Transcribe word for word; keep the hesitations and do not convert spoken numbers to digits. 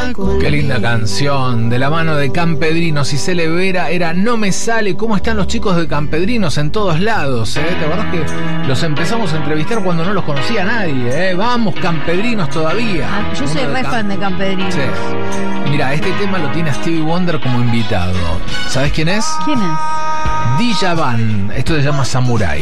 Qué linda canción, de la mano de Campedrinos y Cele Vera, era No Me Sale. ¿Cómo están los chicos de Campedrinos en todos lados? ¿eh? ¿Te acordás que los empezamos a entrevistar cuando no los conocía nadie? ¿eh? Vamos, Campedrinos todavía. Ah, yo soy re fan de Campedrinos. Sí. Mira, este tema lo tiene Stevie Wonder como invitado. ¿Sabes quién es? ¿Quién es? Djavan. Esto se llama Samurai.